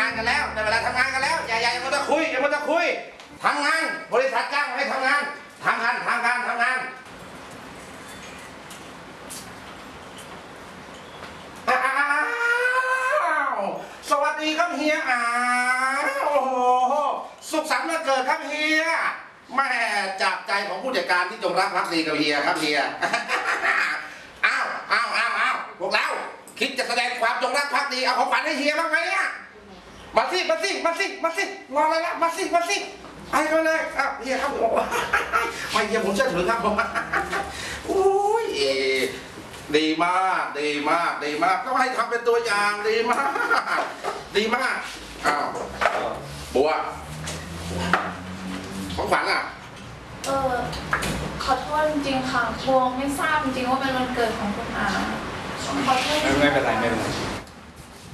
านกันแล้วในเวลาทำงานกันแล้วอย่ามาจะคุยทำงานบริษัทจ้างให้ทำงานทำงานสวัสดีครับเฮียโอ้โหสุขสันต์วันเกิดครับเฮียแม่จากใจของผู้จัดการที่จงรักภักดีกับเฮียครับเฮียอ้าวพวกเราคิดจะแสดงความจงรักภักดีเอาของขวัญให้เฮียบ้างไหมอ่ะมาสิรออะไรล่ะมาสิไอ้ก็เลยอ้าวเฮียครับผมไม่เฮียผมเชื่อถือครับผมอุ้ยดีมากต้องให้ทำเป็นตัวอย่างดีมากอ้าวบัวของขวัญอ่ะขอโทษจริงๆค่ะพวงไม่ทราบจริงๆว่าเป็นวันเกิดของคุณอาขอโทษไม่เป็นไร